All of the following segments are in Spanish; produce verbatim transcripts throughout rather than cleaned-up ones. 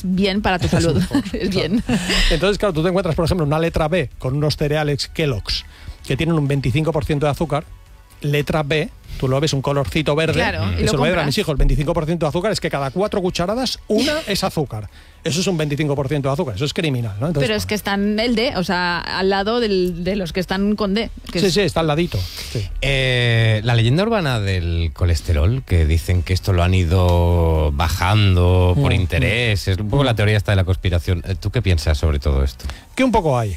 bien para tu salud. Es, es bien. Entonces, claro, tú te encuentras, por ejemplo, una letra B con unos cereales Kellogg's que tienen un veinticinco por ciento de azúcar. Letra B, tú lo ves un colorcito verde, claro, y eso lo lo voy a dar a compras. mis hijos, el veinticinco por ciento de azúcar es que cada cuatro cucharadas, una es azúcar. Eso es un veinticinco por ciento de azúcar, eso es criminal, ¿no? Entonces, Pero es que están el D, o sea, al lado del, de los que están con D. Que sí, es... sí, está al ladito. Sí. Eh, la leyenda urbana del colesterol, que dicen que esto lo han ido bajando por Mm, interés, es un poco la teoría esta de la conspiración. ¿Tú qué piensas sobre todo esto? Que un poco hay.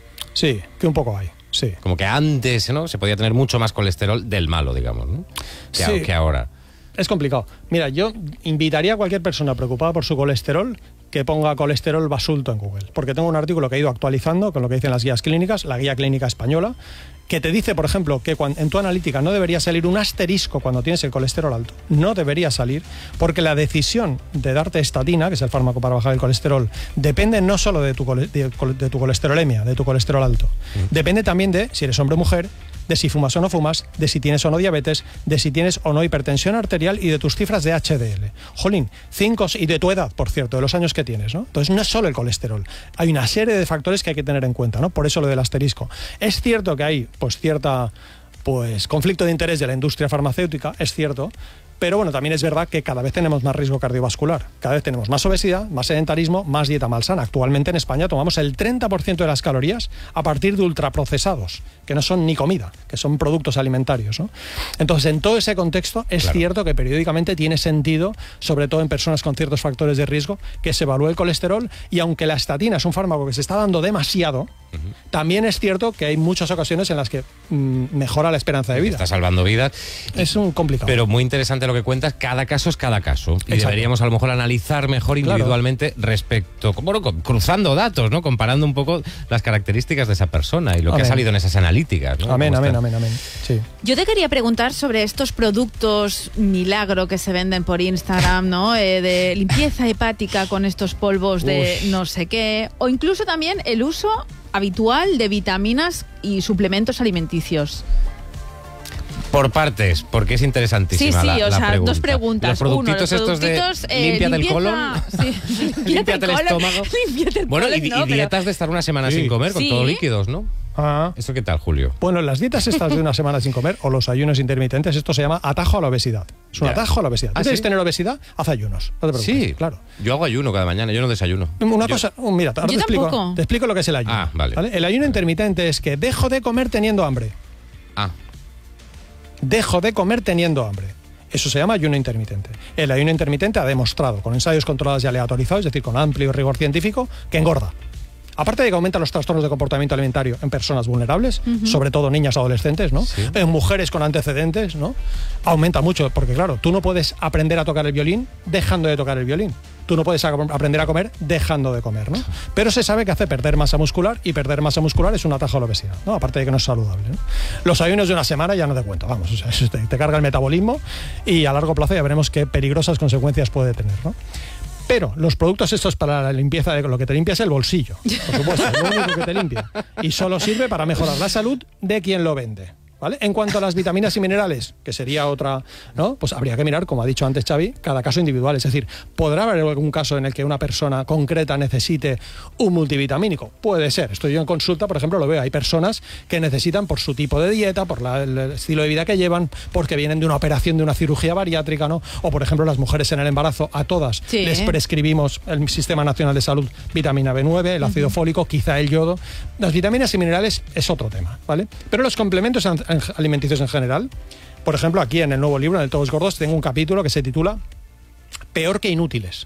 Sí, que un poco hay. Sí. Como que antes, ¿no?, se podía tener mucho más colesterol del malo, digamos, ¿no? Que, Sí. a- que ahora. Es complicado. Mira, yo invitaría a cualquier persona preocupada por su colesterol que ponga colesterol basulto en Google, porque tengo un artículo que he ido actualizando con lo que dicen las guías clínicas, la guía clínica española, que te dice, por ejemplo, que cuando, en tu analítica no debería salir un asterisco cuando tienes el colesterol alto. No debería salir, porque la decisión de darte estatina, que es el fármaco para bajar el colesterol, depende no solo de tu, cole, de, de tu colesterolemia, de tu colesterol alto. Mm. Depende también de si eres hombre o mujer, de si fumas o no fumas, de si tienes o no diabetes, de si tienes o no hipertensión arterial y de tus cifras de H D L. Jolín, cinco, y de tu edad, por cierto, de los años que tienes, ¿no? Entonces no es solo el colesterol, hay una serie de factores que hay que tener en cuenta, ¿no? Por eso lo del asterisco. Es cierto que hay, pues, cierta, pues, conflicto de interés de la industria farmacéutica, es cierto, pero bueno, también es verdad que cada vez tenemos más riesgo cardiovascular, cada vez tenemos más obesidad, más sedentarismo, más dieta malsana. Actualmente en España tomamos el treinta por ciento de las calorías a partir de ultraprocesados, que no son ni comida, que son productos alimentarios, ¿no? Entonces, en todo ese contexto, es Claro. cierto que periódicamente tiene sentido, sobre todo en personas con ciertos factores de riesgo, que se evalúe el colesterol, y aunque la estatina es un fármaco que se está dando demasiado, uh-huh. también es cierto que hay muchas ocasiones en las que mm, mejora la esperanza de vida. Está salvando vidas. Es un complicado. Pero muy interesante lo que cuentas, cada caso es cada caso. Y Exacto. deberíamos a lo mejor analizar mejor individualmente claro. respecto, bueno, cruzando datos, ¿no? Comparando un poco las características de esa persona y lo amén. que ha salido en esas analíticas, ¿no? Amén, amén, amén, amén. Sí. Yo te quería preguntar sobre estos productos milagro que se venden por Instagram, ¿no? Eh, de limpieza hepática con estos polvos de Ush. no sé qué, o incluso también el uso habitual de vitaminas y suplementos alimenticios. Por partes, porque es interesantísima sí, sí, la, o la sea, pregunta. dos preguntas. Los productitos Uno, los estos productitos, de eh, límpiate limpieza, el colon, sí, límpiate el colon, estómago. Límpiate el bueno, colon, y, no, y dietas pero... de estar una semana sí. sin comer, con sí. todo líquidos, ¿no? Ah. ¿Eso qué tal, Julio? Bueno, las dietas estas de una semana sin comer o los ayunos intermitentes, esto se llama atajo a la obesidad. Es un ya. atajo a la obesidad. ¿Ah, ¿Tú quieres ¿sí? tener obesidad? Haz ayunos. No te preocupes. Sí, claro. Yo hago ayuno cada mañana, yo no desayuno. Una yo... cosa, mira, ahora te explico, te explico lo que es el ayuno. Ah, vale. ¿vale? El ayuno intermitente es que dejo de comer teniendo hambre. Ah. Dejo de comer teniendo hambre. Eso se llama ayuno intermitente. El ayuno intermitente ha demostrado, con ensayos controlados y aleatorizados, es decir, con amplio rigor científico, que engorda. Aparte de que aumenta los trastornos de comportamiento alimentario en personas vulnerables, uh-huh. sobre todo niñas adolescentes, ¿no? Sí. En mujeres con antecedentes, ¿no? Aumenta mucho, porque claro, tú no puedes aprender a tocar el violín dejando de tocar el violín. Tú no puedes aprender a comer dejando de comer, ¿no? Pero se sabe que hace perder masa muscular, y perder masa muscular es un atajo a la obesidad, ¿no? Aparte de que no es saludable, ¿no? Los ayunos de una semana ya no te cuento, vamos, o sea, te, te carga el metabolismo y a largo plazo ya veremos qué peligrosas consecuencias puede tener, ¿no? Pero los productos estos para la limpieza, de lo que te limpia es el bolsillo, por supuesto, es lo único que te limpia. Y solo sirve para mejorar la salud de quien lo vende, ¿vale? En cuanto a las vitaminas y minerales, que sería otra, ¿no? Pues habría que mirar, como ha dicho antes Xavi, cada caso individual. Es decir, ¿podrá haber algún caso en el que una persona concreta necesite un multivitamínico? Puede ser. Estoy yo en consulta, por ejemplo, lo veo. Hay personas que necesitan, por su tipo de dieta, por la, el estilo de vida que llevan, porque vienen de una operación, de una cirugía bariátrica, ¿no? O, por ejemplo, las mujeres en el embarazo, a todas sí. les prescribimos el Sistema Nacional de Salud vitamina B nueve, el ácido uh-huh. fólico, quizá el yodo. Las vitaminas y minerales es otro tema, ¿vale? Pero los complementos alimenticios en general, por ejemplo, aquí en el nuevo libro, en el Todos Gordos, tengo un capítulo que se titula Peor que inútiles.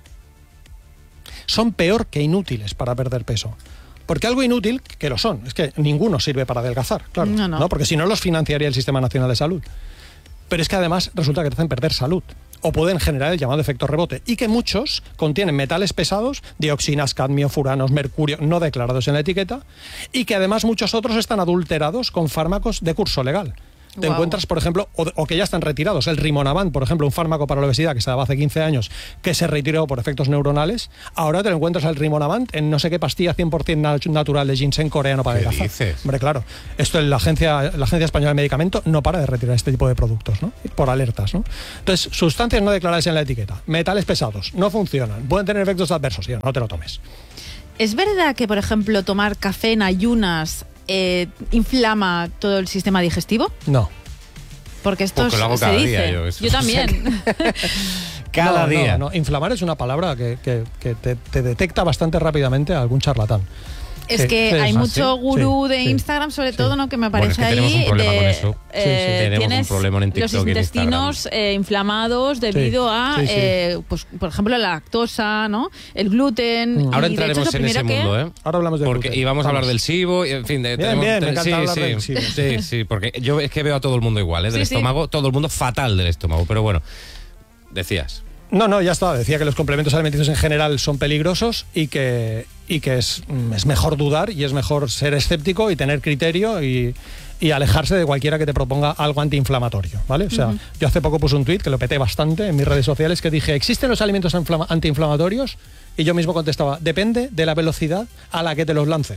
Son peor que inútiles para perder peso. Porque algo inútil, que lo son, es que ninguno sirve para adelgazar, claro, no, no. ¿no? Porque si no los financiaría el Sistema Nacional de Salud. Pero es que además resulta que te hacen perder salud, o pueden generar el llamado efecto rebote, y que muchos contienen metales pesados, dioxinas, cadmio, furanos, mercurio, no declarados en la etiqueta, y que además muchos otros están adulterados con fármacos de curso legal. te Wow. encuentras, por ejemplo, o, o que ya están retirados. El Rimonabant, por ejemplo, un fármaco para la obesidad que se daba hace quince años, que se retiró por efectos neuronales. Ahora te lo encuentras el Rimonabant en no sé qué pastilla cien por ciento natural de ginseng coreano para ¿Qué adelgazar. dices? Hombre, claro. Esto la agencia, la Agencia Española de Medicamento no para de retirar este tipo de productos, ¿no? Por alertas, ¿no? Entonces, sustancias no declaradas en la etiqueta, metales pesados, no funcionan, pueden tener efectos adversos, tío, no te lo tomes. ¿Es verdad que, por ejemplo, tomar café en ayunas eh, inflama todo el sistema digestivo? No. Porque esto Porque lo hago se cada dice. día yo eso. también. Cada No, día. No, no. Inflamar es una palabra que, que, que te, te detecta bastante rápidamente a algún charlatán. Es Sí, que sí, hay sí, mucho sí, gurú de sí. Instagram, sobre Sí. todo, ¿no? Que me Bueno, es aparece que tenemos ahí. un problema de, con eso. eh, Sí, sí, tenemos un tienes problema en TikTok los y en intestinos eh, inflamados debido Sí, a, sí, sí. eh, pues, por ejemplo, la lactosa, ¿no? El gluten. Mm. Ahora y, de hecho, entraremos es lo en ese primero que- mundo, ¿eh? Ahora hablamos de Porque gluten. íbamos a hablar Vamos. del SIBO, y, en fin, de, Bien, tenemos- bien, me te- encanta sí, hablar sí, del SIBO. sí, sí, porque yo es que veo a todo el mundo igual, ¿eh? Del Sí, sí. estómago, todo el mundo fatal del estómago, pero bueno, decías. No, no, ya está. Decía que los complementos alimenticios en general son peligrosos y que, y que es, mm, es mejor dudar y es mejor ser escéptico y tener criterio y, y alejarse de cualquiera que te proponga algo antiinflamatorio, ¿vale? O sea, Ujú. yo hace poco puse un tuit que lo peté bastante en mis redes sociales que dije, ¿existen los alimentos inflama- antiinflamatorios? Y yo mismo contestaba, depende de la velocidad a la que te los lancen.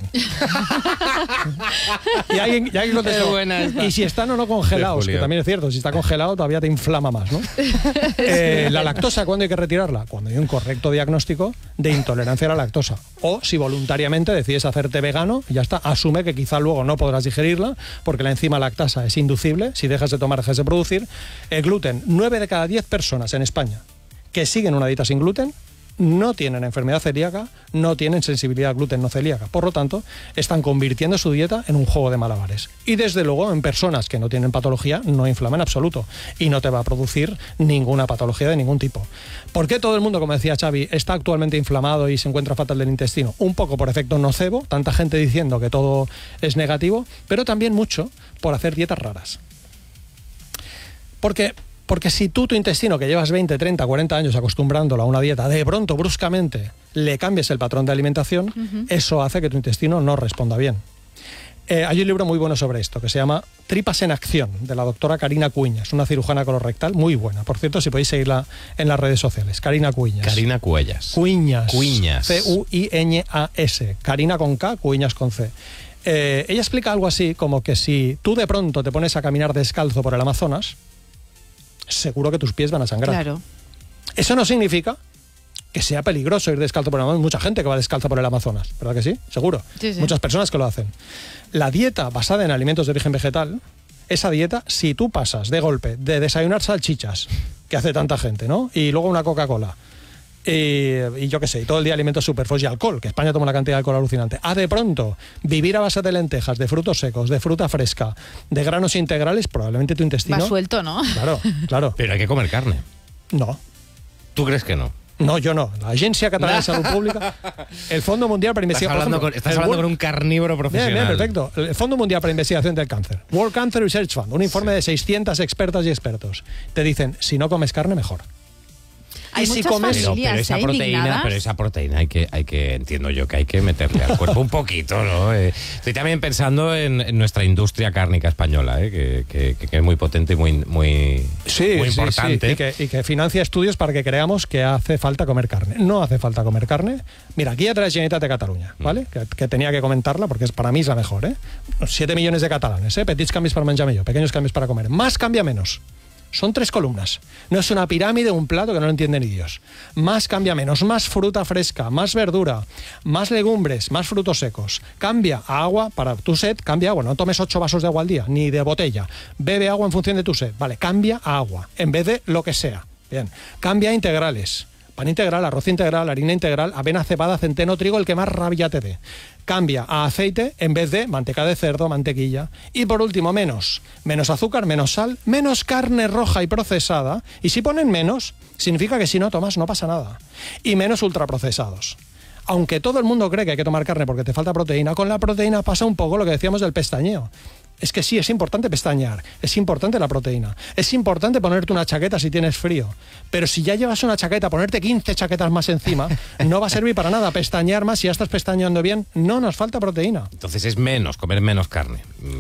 y alguien, y alguien contestó, Es buena esta. y si están o no congelados, De Julio. que también es cierto, si está congelado todavía te inflama más, ¿no? Eh, la lactosa, ¿cuándo hay que retirarla? Cuando hay un correcto diagnóstico de intolerancia a la lactosa. O si voluntariamente decides hacerte vegano, ya está, asume que quizá luego no podrás digerirla porque la enzima lactasa es inducible, si dejas de tomar, dejas de producir. El gluten, nueve de cada diez personas en España que siguen una dieta sin gluten no tienen enfermedad celíaca, no tienen sensibilidad al gluten no celíaca. Por lo tanto, están convirtiendo su dieta en un juego de malabares. Y desde luego, en personas que no tienen patología, no inflama en absoluto. Y no te va a producir ninguna patología de ningún tipo. ¿Por qué todo el mundo, como decía Xavi, está actualmente inflamado y se encuentra fatal del intestino? Un poco por efecto nocebo, tanta gente diciendo que todo es negativo, pero también mucho por hacer dietas raras. Porque... Porque si tú tu intestino, que llevas veinte, treinta, cuarenta años acostumbrándolo a una dieta, de pronto, bruscamente, le cambies el patrón de alimentación, uh-huh. eso hace que tu intestino no responda bien. Eh, hay un libro muy bueno sobre esto, que se llama Tripas en Acción, de la doctora Karina Cuiñas, una cirujana colorectal muy buena. Por cierto, si podéis seguirla en las redes sociales. Karina Cuiñas. Karina Cuellas. Cuiñas. Cuiñas. C U I Ñ A S. Karina con K, Cuiñas con C. Eh, ella explica algo así como que si tú de pronto te pones a caminar descalzo por el Amazonas, seguro que tus pies van a sangrar. Claro. Eso no significa que sea peligroso ir descalzo por el Amazonas. Mucha gente que va descalza por el Amazonas, ¿verdad que sí? Seguro. Sí, sí. Muchas personas que lo hacen. La dieta basada en alimentos de origen vegetal, esa dieta, si tú pasas de golpe de desayunar salchichas, que hace tanta gente, ¿no? Y luego una Coca-Cola, y, y yo qué sé, y todo el día alimentos superfluos y alcohol, que España toma una cantidad de alcohol alucinante, a de pronto vivir a base de lentejas, de frutos secos, de fruta fresca, de granos integrales, probablemente tu intestino... Va suelto, ¿no? Claro, claro. Pero hay que comer carne. No. ¿Tú crees que no? No, yo no. La Agencia Catalana de Salud Pública, el Fondo Mundial para Estás Investigación... hablando, con, estás hablando con un carnívoro profesional. Bien, bien, perfecto. El Fondo Mundial para Investigación del Cáncer, World Cancer Research Fund, un informe sí. de seiscientas expertas y expertos. Te dicen, si no comes carne, mejor. Hay y si muchas comes... Pero, familias, pero esa ¿eh? proteína, indignadas. pero esa proteína hay que, hay que, entiendo yo que hay que meterle al cuerpo un poquito, ¿no? Eh, estoy también pensando en, en nuestra industria cárnica española, ¿eh? que, que, que es muy potente y muy, muy, sí, muy sí, importante. Sí. Y, que, y que financia estudios para que creamos que hace falta comer carne. No hace falta comer carne. Mira, Guía de la Generalitat de Cataluña, ¿vale? Mm. Que, que tenía que comentarla porque es, para mí es la mejor, ¿eh? Siete millones de catalanes, ¿eh? Petits cambios para menjar millor, pequeños cambios para comer. Más cambia menos. Son tres columnas. No es una pirámide, un plato que no lo entiende ni Dios. Más cambia menos, más fruta fresca, más verdura, más legumbres, más frutos secos. Cambia a agua para tu sed, cambia agua. No tomes ocho vasos de agua al día, ni de botella. Bebe agua en función de tu sed. Vale, cambia a agua, en vez de lo que sea. Bien. Cambia a integrales. Pan integral, arroz integral, harina integral, avena, cebada, centeno, trigo, el que más rabia te dé. Cambia a aceite en vez de manteca de cerdo, mantequilla. Y por último, menos. Menos azúcar, menos sal, menos carne roja y procesada. Y si ponen menos, significa que si no tomas no pasa nada. Y menos ultraprocesados. Aunque todo el mundo cree que hay que tomar carne porque te falta proteína, con la proteína pasa un poco lo que decíamos del pestañeo. Es que sí, es importante pestañear, es importante la proteína, es importante ponerte una chaqueta si tienes frío, pero si ya llevas una chaqueta, ponerte quince chaquetas más encima, no va a servir para nada. Pestañear más, si ya estás pestañeando bien, no nos falta proteína. Entonces es menos, comer menos carne.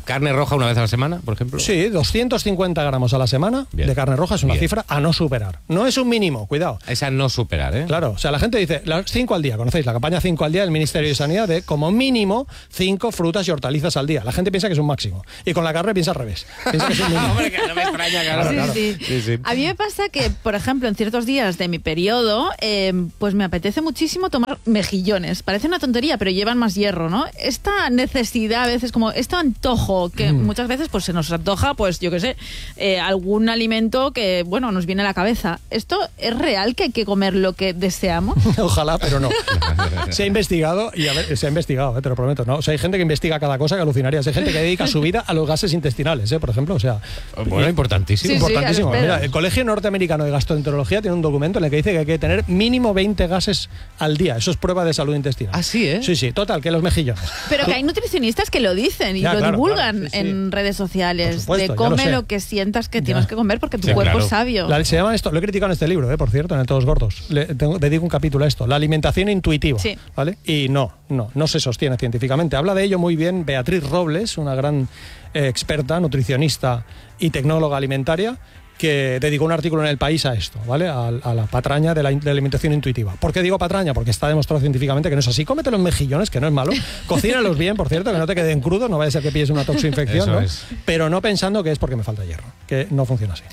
¿Carne roja una vez a la semana, por ejemplo? Sí, doscientos cincuenta gramos a la semana Bien. de carne roja es una Bien. cifra a no superar. No es un mínimo, cuidado. Es a no superar, ¿eh? Claro, o sea, la gente dice, cinco al día, ¿conocéis? La campaña cinco al día del Ministerio de Sanidad de, como mínimo, cinco frutas y hortalizas al día. La gente piensa que es un máximo. Y con la carne piensa al revés. Piensa que es un mínimo. Hombre, que no me extraña, claro. Sí, claro. Sí. Sí, sí. A mí me pasa que, por ejemplo, en ciertos días de mi periodo, eh, pues me apetece muchísimo tomar mejillones. Parece una tontería, pero llevan más hierro, ¿no? Esta necesidad, a veces, como este antojo, que mm. muchas veces pues se nos antoja, pues yo qué sé, eh, algún alimento que, bueno, nos viene a la cabeza. ¿Esto es real que hay que comer lo que deseamos? Ojalá, pero no. Se ha investigado, y a ver, se ha investigado, eh, te lo prometo, ¿no? O sea, hay gente que investiga cada cosa que alucinarías. Hay gente que dedica su vida a los gases intestinales, ¿eh? Por ejemplo, o sea... Bueno, y, importantísimo. Sí, importantísimo. Sí, Mira, el Colegio Norteamericano de Gastroenterología tiene un documento en el que dice que hay que tener mínimo veinte gases al día. Eso es prueba de salud intestinal. Ah, sí, ¿eh? Sí, sí, total, que los mejillones. Pero que hay nutricionistas que lo dicen y ya, lo claro, divulgan claro, sí, sí. en redes sociales. Supuesto, de come lo, lo que sientas que ya. tienes que comer porque tu Sí, cuerpo claro. es sabio. La, se llama esto, lo he criticado en este libro, eh, por cierto, en el Todos Gordos. Le tengo, dedico un capítulo a esto, la alimentación intuitiva. Sí. ¿Vale? Y no, no, no se sostiene científicamente. Habla de ello muy bien Beatriz Robles, una gran eh, experta, nutricionista y tecnóloga alimentaria, que dedicó un artículo en El País a esto, ¿vale? A, a la patraña de la, de la alimentación intuitiva. ¿Por qué digo patraña? Porque está demostrado científicamente que no es así. Cómete los mejillones, que no es malo. Cocínalos bien, por cierto, que no te queden crudos, no vaya a ser que pilles una toxinfección, ¿no? Es. Pero no pensando que es porque me falta hierro, que no funciona así.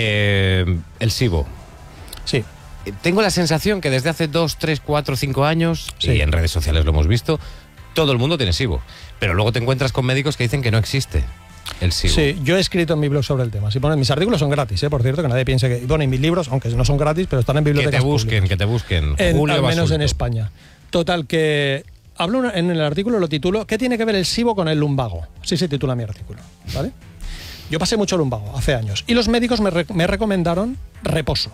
Eh, el SIBO. Sí. Tengo la sensación que desde hace dos, tres, cuatro, cinco años, Sí. y en redes sociales lo hemos visto, todo el mundo tiene SIBO. Pero luego te encuentras con médicos que dicen que no existe el SIBO. Sí, yo he escrito en mi blog sobre el tema. Si ponen, mis artículos son gratis, ¿eh? Por cierto, que nadie piense que... Bueno, y mis libros, aunque no son gratis, pero están en Que bibliotecas te busquen, públicas. que te busquen. En, Julio al menos Basulto. en España. Total, que... Hablo una- en el artículo, lo titulo ¿Qué tiene que ver el SIBO con el lumbago? Así se titula mi artículo, ¿vale? Yo pasé mucho lumbago hace años y los médicos me, re- me recomendaron reposo.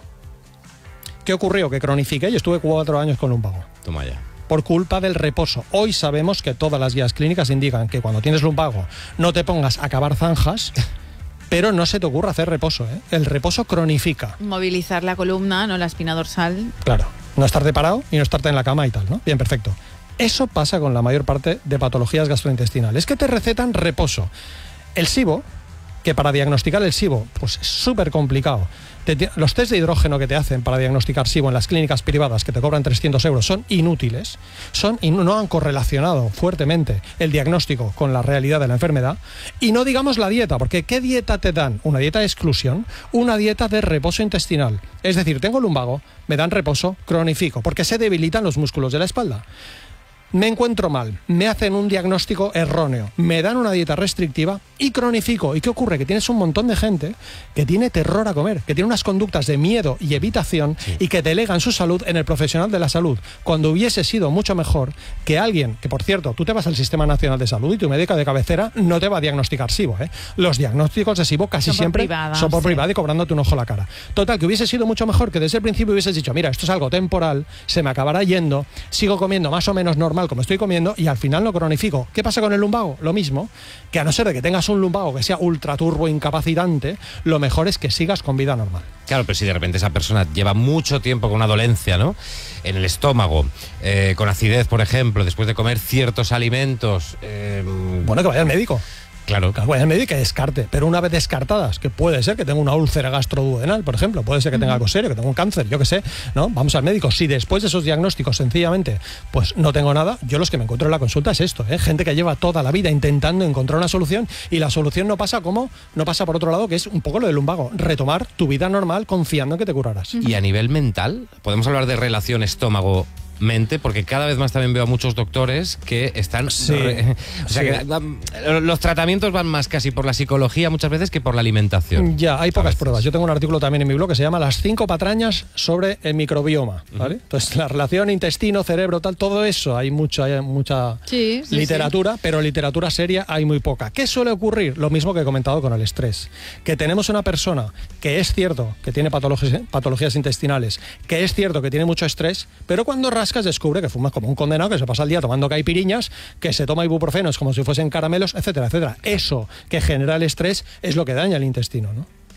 ¿Qué ocurrió? Que cronifiqué y estuve cuatro años con lumbago. Toma ya. Por culpa del reposo. Hoy sabemos que todas las guías clínicas indican que cuando tienes lumbago no te pongas a cavar zanjas, pero no se te ocurra hacer reposo, ¿eh? El reposo cronifica. Movilizar la columna, no la espina dorsal. Claro, no estarte parado y no estarte en la cama y tal, ¿no? Bien, perfecto. Eso pasa con la mayor parte de patologías gastrointestinales, que te recetan reposo. El SIBO, que para diagnosticar el SIBO, pues es súper complicado. Te, te, los test de hidrógeno que te hacen para diagnosticar SIBO en las clínicas privadas, que te cobran trescientos euros, son inútiles, son, y no han correlacionado fuertemente el diagnóstico con la realidad de la enfermedad. Y no digamos la dieta, porque ¿qué dieta te dan? Una dieta de exclusión, una dieta de reposo intestinal. Es decir, tengo lumbago, me dan reposo, cronifico, porque se debilitan los músculos de la espalda. Me encuentro mal, me hacen un diagnóstico erróneo, me dan una dieta restrictiva y cronifico. ¿Y qué ocurre? Que tienes un montón de gente que tiene terror a comer, que tiene unas conductas de miedo y evitación Sí. y que delegan su salud en el profesional de la salud, cuando hubiese sido mucho mejor que alguien, que por cierto, tú te vas al Sistema Nacional de Salud y tu médico de cabecera no te va a diagnosticar SIBO, ¿eh? Los diagnósticos de SIBO casi Son por siempre privada, son por sí. privado y cobrándote un ojo a la cara. Total, que hubiese sido mucho mejor que desde el principio hubieses dicho, mira, esto es algo temporal, se me acabará yendo, sigo comiendo más o menos normal como estoy comiendo y al final no cronifico. ¿Qué pasa con el lumbago? Lo mismo, que a no ser de que tengas un lumbago que sea ultraturbo incapacitante, lo mejor es que sigas con vida normal. Claro, pero si de repente esa persona lleva mucho tiempo con una dolencia, ¿no? En el estómago, eh, con acidez, por ejemplo, después de comer ciertos alimentos. Eh, Bueno, que vaya al médico. Claro. Que vaya al médico y que descarte. Pero una vez descartadas, que puede ser que tenga una úlcera gastroduodenal, por ejemplo, puede ser que tenga algo serio, que tenga un cáncer, yo qué sé, ¿no? Vamos al médico. Si después de esos diagnósticos sencillamente pues no tengo nada, yo los que me encuentro en la consulta es esto, ¿eh? Gente que lleva toda la vida intentando encontrar una solución y la solución no pasa como, no pasa por otro lado, que es un poco lo del lumbago, retomar tu vida normal confiando en que te curarás. Y a nivel mental, podemos hablar de relación estómago mente, porque cada vez más también veo a muchos doctores que están... Sí, re- o sea, sí. que van- los tratamientos van más casi por la psicología muchas veces que por la alimentación. Ya, hay A pocas veces. pruebas. Yo tengo un artículo también en mi blog que se llama Las cinco patrañas sobre el microbioma, ¿vale? Entonces, la relación intestino, cerebro, tal, todo eso, hay mucha, hay mucha Sí, sí, literatura, pero literatura seria hay muy poca. ¿Qué suele ocurrir? Lo mismo que he comentado con el estrés. Que tenemos una persona que es cierto que tiene patologías, patologías intestinales, que es cierto que tiene mucho estrés, pero cuando rascas descubre que fumas como un condenado, que se pasa el día tomando caipiriñas, que se toma ibuprofenos como si fuesen caramelos, etcétera, etcétera. Eso que genera el estrés es lo que daña el intestino, ¿no?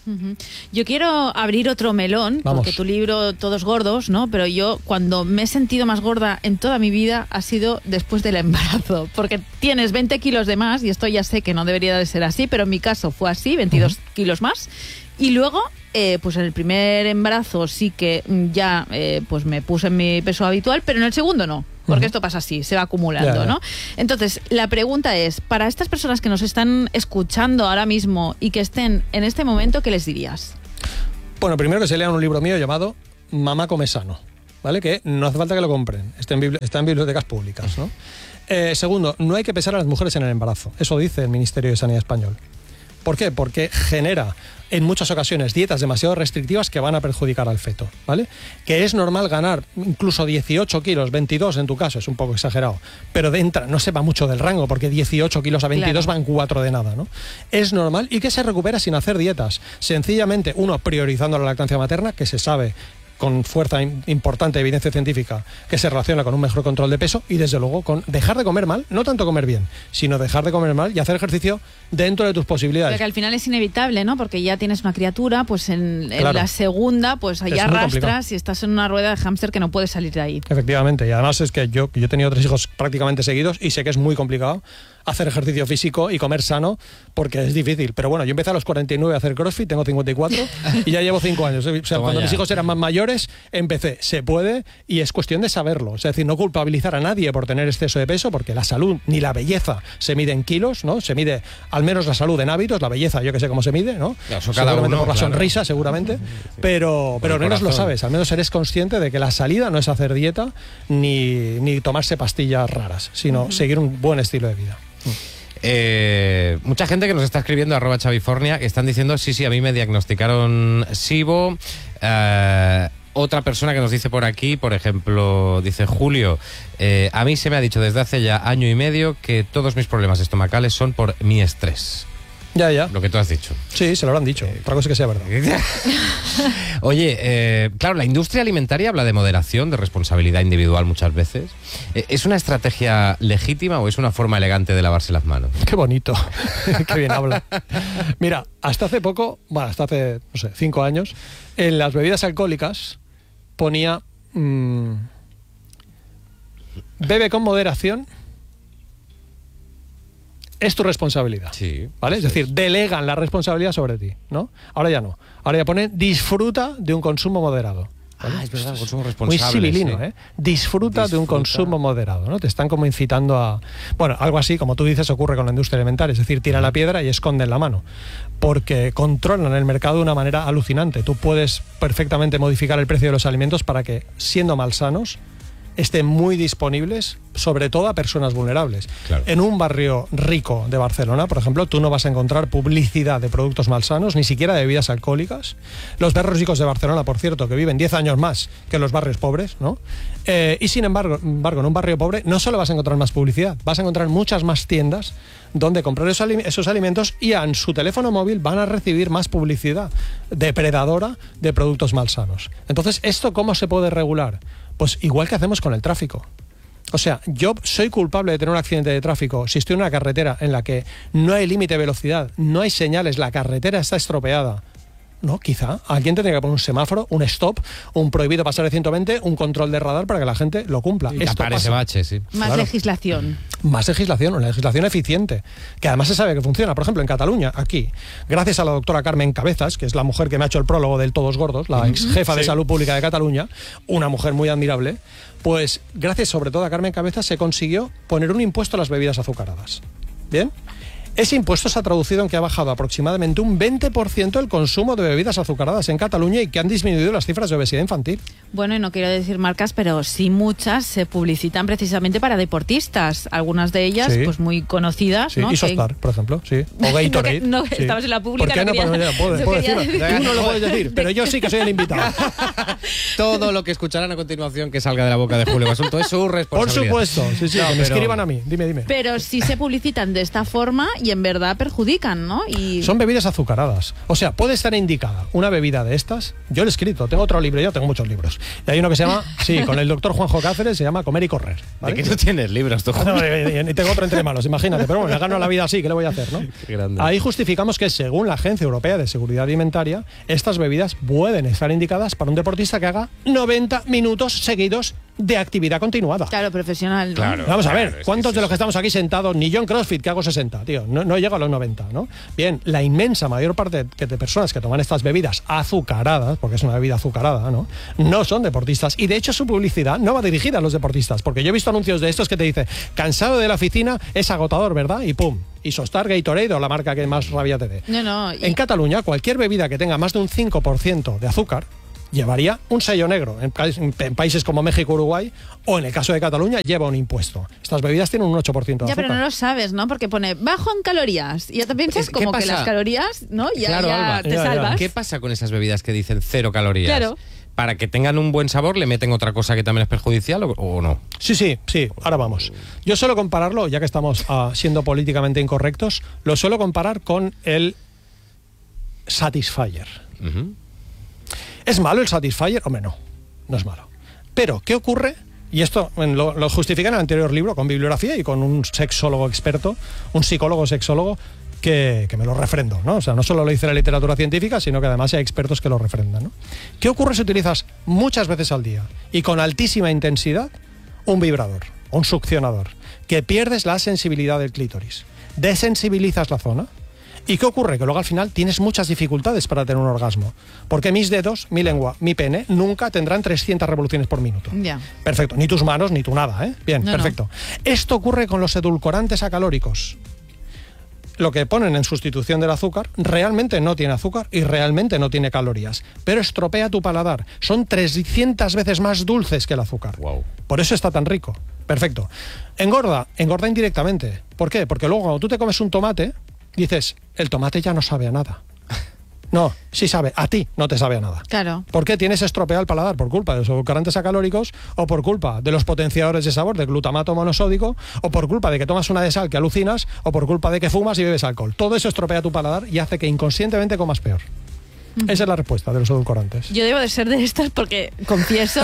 Uh-huh. Yo quiero abrir otro melón, Vamos. porque tu libro, Todos gordos, ¿no? Pero yo, cuando me he sentido más gorda en toda mi vida, ha sido después del embarazo. Porque tienes veinte kilos de más, y esto ya sé que no debería de ser así, pero en mi caso fue así, veintidós uh-huh. kilos más. Y luego, eh, pues en el primer embarazo sí que ya eh, pues me puse en mi peso habitual, pero en el segundo no. Porque uh-huh. esto pasa así, se va acumulando, ya, ya. ¿no? Entonces, la pregunta es, para estas personas que nos están escuchando ahora mismo y que estén en este momento, ¿qué les dirías? Bueno, primero que se lean un libro mío llamado Mamá come sano, ¿vale? Que no hace falta que lo compren, está en, bibli- está en bibliotecas públicas, ¿no? Eh, segundo, no hay que pesar a las mujeres en el embarazo, eso dice el Ministerio de Sanidad español. ¿Por qué? Porque genera en muchas ocasiones dietas demasiado restrictivas que van a perjudicar al feto, ¿vale? Que es normal ganar incluso dieciocho kilos, veintidós en tu caso, es un poco exagerado, pero de entra, no sepa mucho del rango, porque dieciocho kilos a veintidós claro. van cuatro de nada, ¿no? Es normal y que se recupera sin hacer dietas. Sencillamente, uno, priorizando la lactancia materna, que se sabe con fuerza importante evidencia científica que se relaciona con un mejor control de peso, y desde luego con dejar de comer mal, no tanto comer bien, sino dejar de comer mal y hacer ejercicio dentro de tus posibilidades. Porque al final es inevitable, ¿no? Porque ya tienes una criatura, pues en, en claro. la segunda, pues ahí arrastras y estás en una rueda de hámster que no puedes salir de ahí. Efectivamente, y además es que yo, yo he tenido tres hijos prácticamente seguidos y sé que es muy complicado hacer ejercicio físico y comer sano, porque es difícil. Pero bueno, yo empecé a los cuarenta y nueve a hacer CrossFit, tengo cincuenta y cuatro y ya llevo cinco años. O sea, Toma cuando ya. mis hijos eran más mayores, empecé. Se puede, y es cuestión de saberlo. Es decir, no culpabilizar a nadie por tener exceso de peso, porque la salud ni la belleza se mide en kilos, ¿no? Se mide al menos la salud en hábitos, la belleza yo que sé cómo se mide, ¿no? Claro, eso cada uno, por la claro. sonrisa, seguramente. Sí, sí. Pero, pero al menos lo sabes, al menos eres consciente de que la salida no es hacer dieta ni, ni tomarse pastillas raras, sino uh-huh. seguir un buen estilo de vida. Eh, mucha gente que nos está escribiendo arroba Chavifornia, que están diciendo sí, sí, a mí me diagnosticaron SIBO. Eh, otra persona que nos dice por aquí, por ejemplo, dice Julio, eh, a mí se me ha dicho desde hace ya año y medio que todos mis problemas estomacales son por mi estrés. Ya, ya. Lo que tú has dicho. Sí, se lo habrán dicho. Otra cosa es que sea verdad. Oye, eh, claro, la industria alimentaria habla de moderación, de responsabilidad individual muchas veces. ¿Es una estrategia legítima o es una forma elegante de lavarse las manos? Qué bonito. Qué bien habla. Mira, hasta hace poco, bueno, hasta hace, no sé, cinco años, en las bebidas alcohólicas ponía mmm, bebe con moderación, es tu responsabilidad, sí, ¿vale? Es decir, es. delegan la responsabilidad sobre ti, ¿no? Ahora ya no. Ahora ya ponen disfruta de un consumo moderado, ¿vale? Ah, es verdad, consumo responsable. Muy civilino, sí. ¿eh? Disfruta, disfruta de un consumo moderado, ¿no? Te están como incitando a... Bueno, algo así, como tú dices, ocurre con la industria alimentaria, es decir, tiran la piedra y esconden la mano, porque controlan el mercado de una manera alucinante. Tú puedes perfectamente modificar el precio de los alimentos para que, siendo malsanos, estén muy disponibles, sobre todo a personas vulnerables. Claro. En un barrio rico de Barcelona, por ejemplo, tú no vas a encontrar publicidad de productos malsanos, ni siquiera de bebidas alcohólicas. Los barrios ricos de Barcelona, por cierto, que viven diez años más que los barrios pobres, ¿no? Eh, y sin embargo, embargo, en un barrio pobre no solo vas a encontrar más publicidad, vas a encontrar muchas más tiendas donde comprar esos, esos alimentos, y en su teléfono móvil van a recibir más publicidad depredadora de productos malsanos. Entonces, ¿esto cómo se puede regular? Pues igual que hacemos con el tráfico. O sea, yo soy culpable de tener un accidente de tráfico si estoy en una carretera en la que no hay límite de velocidad, no hay señales, la carretera está estropeada. No, quizá alguien tendría que poner un semáforo, un stop, un prohibido pasar de ciento veinte, un control de radar para que la gente lo cumpla. Y tapar ese bache, sí. Más claro. legislación. Más legislación, una legislación eficiente, que además se sabe que funciona. Por ejemplo, en Cataluña, aquí, gracias a la doctora Carmen Cabezas, que es la mujer que me ha hecho el prólogo del Todos Gordos, la ex jefa sí. de salud pública de Cataluña, una mujer muy admirable, pues gracias sobre todo a Carmen Cabezas se consiguió poner un impuesto a las bebidas azucaradas. ¿Bien? Ese impuesto se ha traducido en que ha bajado aproximadamente un veinte por ciento el consumo de bebidas azucaradas en Cataluña y que han disminuido las cifras de obesidad infantil. Bueno, y no quiero decir marcas, pero sí muchas se publicitan precisamente para deportistas. Algunas de ellas, sí. pues muy conocidas, sí. ¿no? Y Sostar, que... por ejemplo, sí. O Gatorade. no, no sí. estabas en la pública. ¿Por qué no? Quería... Puedo, puedo, puedo decirlo. decir. Tú no lo puedes decir, pero yo sí que soy el invitado. Todo lo que escucharán a continuación que salga de la boca de Julio Basulto es su responsabilidad. Por supuesto, sí, sí, no, que me pero... escriban a mí. Dime, dime. Pero sí se publicitan de esta forma y en verdad perjudican, ¿no? Y... Son bebidas azucaradas. O sea, puede estar indicada una bebida de estas. Yo lo he escrito, tengo otro libro, yo tengo muchos libros. Y hay uno que se llama, sí, con el doctor Juanjo Cáceres, se llama Comer y Correr. ¿Vale? ¿De qué no tienes libros tú? No, y, y tengo otro entre manos, imagínate. Pero bueno, me gano la vida así, ¿qué le voy a hacer, no? Qué grande. Ahí justificamos que según la Agencia Europea de Seguridad Alimentaria, estas bebidas pueden estar indicadas para un deportista que haga noventa minutos seguidos de actividad continuada. Claro, profesional, ¿no? Claro. Vamos a Claro, ver, es ¿cuántos que de es los que eso. estamos aquí sentados, ni yo en CrossFit, que hago sesenta, tío? No, no llego a los noventa, ¿no? Bien, la inmensa mayor parte de, de personas que toman estas bebidas azucaradas, porque es una bebida azucarada, ¿no? No son deportistas. Y de hecho su publicidad no va dirigida a los deportistas, porque yo he visto anuncios de estos que te dicen, cansado de la oficina, es agotador, ¿verdad? Y pum. Y Sostar, Gatorade o la marca que más rabia te dé. No, no. y- En Cataluña, cualquier bebida que tenga más de un cinco por ciento de azúcar llevaría un sello negro. En, pa- en países como México, Uruguay, o en el caso de Cataluña, lleva un impuesto. Estas bebidas tienen un ocho por ciento de Ya, azúcar. pero no lo sabes, ¿no? Porque pone bajo en calorías. Y ya te piensas ¿Qué como que pasa? las calorías, ¿no? Ya, Claro, ya Alba. te Ya, ya. salvas. ¿Qué pasa con esas bebidas que dicen cero calorías? Claro. ¿Para que tengan un buen sabor le meten otra cosa que también es perjudicial o, o no? Sí, sí, sí, ahora vamos. Yo suelo compararlo, ya que estamos ah, siendo políticamente incorrectos, lo suelo comparar con el Satisfyer. Ujú. ¿Es malo el Satisfyer? Hombre, no, no es malo. Pero, ¿qué ocurre? Y esto bueno, lo, lo justifica en el anterior libro, con bibliografía y con un sexólogo experto, un psicólogo sexólogo, que, que me lo refrendo, ¿no? O sea, no solo lo dice la literatura científica, sino que además hay expertos que lo refrendan, ¿no? ¿Qué ocurre si utilizas muchas veces al día y con altísima intensidad un vibrador, un succionador, que pierdes la sensibilidad del clítoris, desensibilizas la zona? ¿Y qué ocurre? Que luego al final tienes muchas dificultades para tener un orgasmo. Porque mis dedos, mi lengua, mi pene, nunca tendrán trescientas revoluciones por minuto. Ya. Perfecto. Ni tus manos, ni tu nada, ¿eh? Bien, No, perfecto. Esto ocurre con los edulcorantes acalóricos. Lo que ponen en sustitución del azúcar realmente no tiene azúcar y realmente no tiene calorías. Pero estropea tu paladar. Son trescientas veces más dulces que el azúcar. Wow. Por eso está tan rico. Perfecto. Engorda, engorda indirectamente. ¿Por qué? Porque luego cuando tú te comes un tomate, dices, el tomate ya no sabe a nada. No, sí sabe, a ti no te sabe a nada. Claro. ¿Por qué tienes estropeado el paladar? ¿Por culpa de los edulcorantes acalóricos o por culpa de los potenciadores de sabor, de glutamato monosódico, o por culpa de que tomas una de sal que alucinas, o por culpa de que fumas y bebes alcohol? Todo eso estropea tu paladar y hace que inconscientemente comas peor. Esa es la respuesta de los edulcorantes. Yo debo de ser de estas porque confieso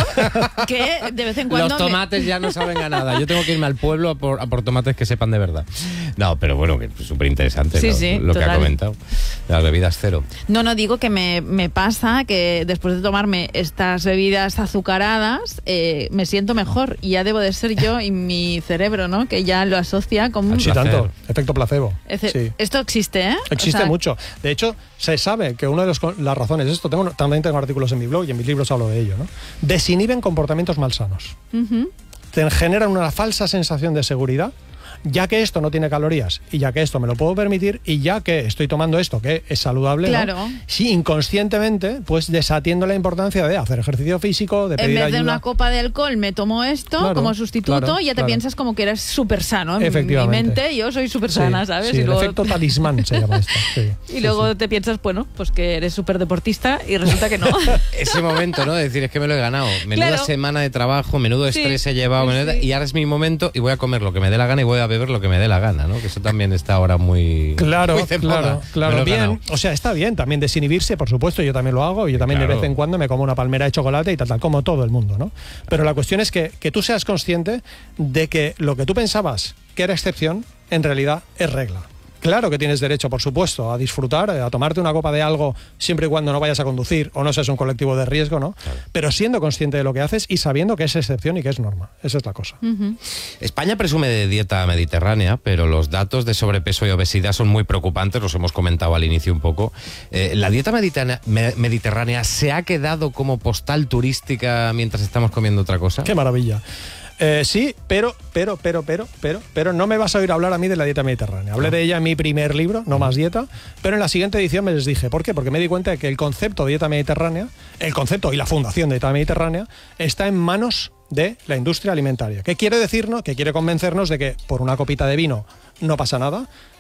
que de vez en cuando Los me- tomates ya no saben a nada. Yo tengo que irme al pueblo a por, a por tomates que sepan de verdad. No, pero bueno, que es súper interesante Sí, lo, sí, lo que total. ha comentado. Las bebidas cero. No, no, digo que me, me pasa que después de tomarme estas bebidas azucaradas eh, me siento mejor y ya debo de ser yo y mi cerebro, ¿no? Que ya lo asocia como un... Sí, placer. tanto. Efecto placebo. Ece- Sí. Esto existe, ¿eh? Existe O sea, mucho. De hecho, se sabe que una de los, las razones de esto, tengo, también tengo artículos en mi blog y en mis libros hablo de ello, ¿no? Desinhiben comportamientos malsanos. ujú. Te generan una falsa sensación de seguridad, ya que esto no tiene calorías y ya que esto me lo puedo permitir y ya que estoy tomando esto que es saludable, ¿no? Claro. Sí, inconscientemente, pues desatiendo la importancia de hacer ejercicio físico, de En pedir vez de ayuda. una copa de alcohol me tomo esto Claro, como sustituto claro, y ya te claro. piensas como que eres súper sano. En mi Efectivamente. mente yo soy súper Sí, sana, ¿sabes? sí, y el luego, efecto talismán se llama esto. Sí, y sí, luego sí. te piensas, bueno, pues que eres súper deportista y resulta que no. Ese momento, ¿no? De decir, es que me lo he ganado. Menuda Claro. semana de trabajo, menudo Sí, estrés he llevado, sí, menuda- sí. y ahora es mi momento y voy a comer lo que me dé la gana y voy a beber lo que me dé la gana, ¿no? Que eso también está ahora muy... Claro, muy de moda. claro, Me lo claro. he Bien, ganado. o sea, está bien también desinhibirse, por supuesto, yo también lo hago, y yo también de Claro. vez en cuando me como una palmera de chocolate y tal, tal, como todo el mundo, ¿no? Pero la cuestión es que, que tú seas consciente de que lo que tú pensabas que era excepción, en realidad es regla. Claro que tienes derecho, por supuesto, a disfrutar, a tomarte una copa de algo siempre y cuando no vayas a conducir o no seas un colectivo de riesgo, ¿no? Pero siendo consciente de lo que haces y sabiendo que es excepción y que es norma. Esa es la cosa. España presume de dieta mediterránea, pero los datos de sobrepeso y obesidad son muy preocupantes, los hemos comentado al inicio un poco. Eh, ¿La dieta mediterránea, me- mediterránea se ha quedado como postal turística mientras estamos comiendo otra cosa? Qué maravilla. Eh, sí, pero, pero, pero, pero, pero, pero no me vas a oír hablar a mí de la dieta mediterránea. Hablé de ella en mi primer libro, No más dieta, pero en la siguiente edición me les dije, ¿por qué? Porque me di cuenta de que el concepto de dieta mediterránea, el concepto y la fundación de dieta mediterránea, está en manos de la industria alimentaria. ¿Qué quiere decirnos? Que quiere convencernos de que por una copita de vino no pasa nada.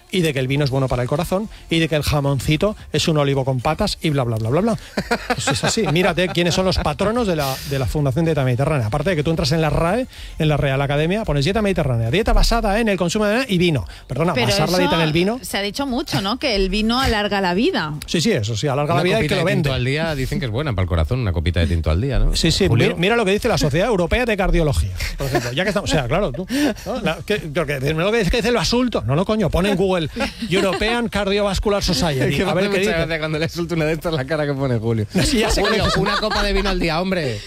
y de que el vino es bueno para el corazón, y de que el jamoncito es un olivo con patas, y bla, bla, bla, bla, bla. Pues es así. Mírate quiénes son los patronos de la, de la Fundación Dieta Mediterránea. Aparte de que tú entras en la R A E, en la Real Academia, pones dieta mediterránea, dieta basada en el consumo de y vino. Perdona, Pero basar la dieta en el vino. Se ha dicho mucho, ¿no? Que el vino alarga la vida. Sí, sí, eso sí, alarga Una la vida y que lo copita de tinto vende. al día dicen que es buena para el corazón, una copita de tinto al día, ¿no? Sí, sí, Julio. mira, mira lo que dice la Sociedad Europea de Cardiología, por ejemplo. Ya que estamos, o sea, claro, tú, ¿no? La, que, porque, lo que, es que dice el basulto. No, no, coño, pone en Google European Cardiovascular Society. Que A ver qué mucha dice. gracia cuando le suelto una de estas la cara que pone Julio. Sí, ya sé que Julio, le- una copa de vino al día, hombre.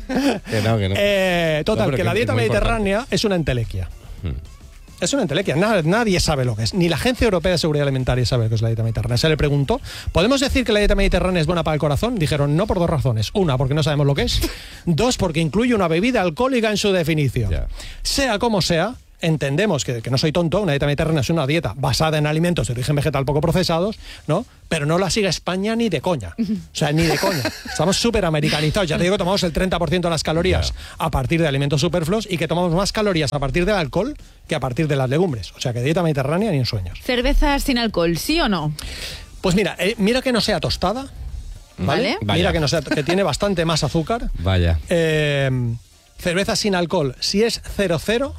Que no, que no. Eh, total, No, pero que que la es dieta muy mediterránea es una entelequia. Hmm. Es una entelequia. Nadie, nadie sabe lo que es. Ni la Agencia Europea de Seguridad Alimentaria sabe lo que es la dieta mediterránea. Se le preguntó, ¿podemos decir que la dieta mediterránea es buena para el corazón? Dijeron no por dos razones. Una, porque no sabemos lo que es. Dos, porque incluye una bebida alcohólica en su definición. Ya. Sea como sea, entendemos que, que no soy tonto, una dieta mediterránea es una dieta basada en alimentos de origen vegetal poco procesados, ¿no? Pero no la sigue España ni de coña. O sea, ni de coña. Estamos súper americanizados. Ya te digo que tomamos el treinta por ciento de las calorías a partir de alimentos superfluos y que tomamos más calorías a partir del alcohol que a partir de las legumbres. O sea, que dieta mediterránea ni en sueños. Cerveza sin alcohol, ¿sí o no? Pues mira, eh, mira que no sea tostada, ¿vale? Vale. Mira Vaya. que no sea, que tiene bastante más azúcar. Vaya. Eh, cerveza sin alcohol, si es cero cero,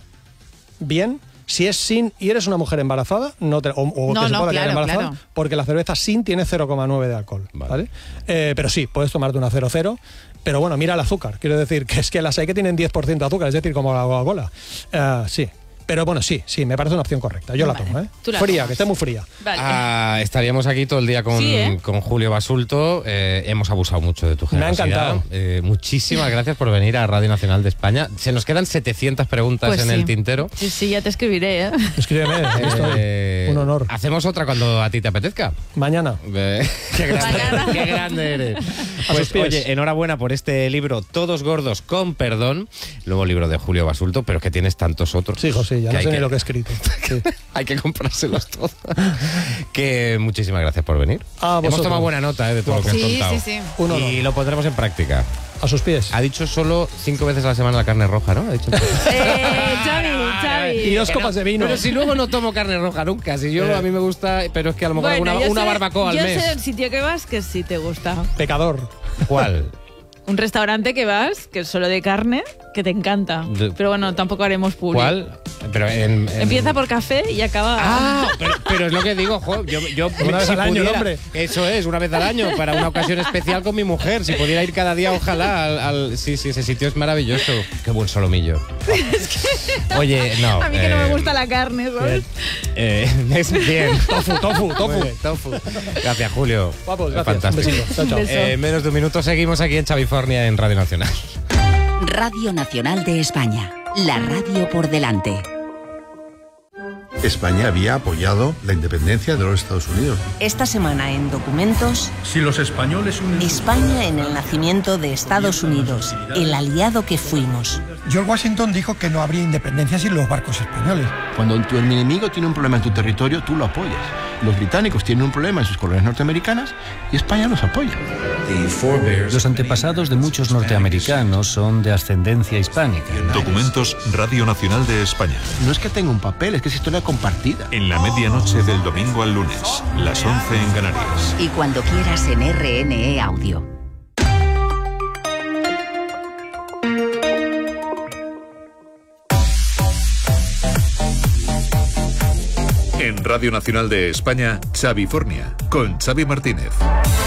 bien. Si es sin y eres una mujer embarazada, no te, o, o No, que se no, pueda quedar claro, embarazada, claro. porque la cerveza sin tiene cero coma nueve de alcohol, Vale. ¿vale? Eh, pero sí, puedes tomarte una cero cero, pero bueno, mira el azúcar. Quiero decir que es que las hay que tienen diez por ciento de azúcar, es decir, como la Coca-Cola. Eh, sí. Pero bueno, sí, sí, me parece una opción correcta. Yo Vale, la tomo, ¿eh? tú la Fría, tomas. que esté muy fría. Vale. Ah, estaríamos aquí todo el día con, Sí, ¿eh? con Julio Basulto. Eh, hemos abusado mucho de tu Me ha generosidad. encantado. Eh, muchísimas gracias por venir a Radio Nacional de España. Se nos quedan setecientas preguntas Pues en sí. el tintero. Sí, sí, ya te escribiré, ¿eh? Escríbeme, aquí estoy. Eh, Un honor. Hacemos otra cuando a ti te apetezca. Mañana. Eh, qué, grande, Mañana. qué grande eres. A Pues sus pies. oye, enhorabuena por este libro Todos Gordos con Perdón, nuevo libro de Julio Basulto, pero es que tienes tantos otros. Sí, José, ya que no hay sé ni que- lo que he escrito. Sí. Hay que comprárselos todos. Que muchísimas gracias por venir. A Hemos vosotros. tomado buena nota eh, de todo lo que has Sí, contado. sí, sí. Un honor. Y lo pondremos en práctica. A sus pies. Ha dicho solo cinco veces a la semana la carne roja, ¿no? Ha dicho Eh, Xavi, Xavi. Y dos Que copas no, de vino. Pero si luego no tomo carne roja nunca. Si yo Eh. a mí me gusta, pero es que a lo mejor Bueno, una, yo una sé- barbacoa al yo mes. sé el sitio que vas que sí te gusta. Pecador. ¿Cuál? Un restaurante que vas, que es solo de carne, que te encanta. De- Pero bueno, tampoco haremos público. ¿Cuál? Pero en, en- Empieza por café y acaba... Ah, pero, pero es lo que digo, jo, yo, yo Una vez si al año, pudiera- hombre. Eso es, una vez al año, para una ocasión especial con mi mujer. Si pudiera ir cada día, ojalá. Al, al- sí, sí, ese sitio es maravilloso. Qué buen solomillo. Oye, no. A mí que no me eh, gusta la carne, ¿sabes? Eh, es bien. Tofu, tofu, Muy tofu. bien, tofu. Gracias, Julio. Guapos, Es gracias. Fantástico. Un besito. Chao, chao. Un beso. Eh, menos de un minuto seguimos aquí en Chavifornia en Radio Nacional. Radio Nacional de España, la radio por delante. España había apoyado la independencia de los Estados Unidos. Esta semana en Documentos, Si los españoles unen sus España en el nacimiento de Estados Unidos, el aliado que fuimos. George Washington dijo que no habría independencia sin los barcos españoles. Cuando tu enemigo tiene un problema en tu territorio, tú lo apoyas. Los británicos tienen un problema en sus colonias norteamericanas y España los apoya. Los antepasados de muchos norteamericanos son de ascendencia hispánica. Documentos Radio Nacional de España. No es que tenga un papel, es que es historia compartida. En la medianoche del domingo al lunes, las once en Canarias. Y cuando quieras en R N E Audio. En Radio Nacional de España, Chavifornia, con Xavi Martínez.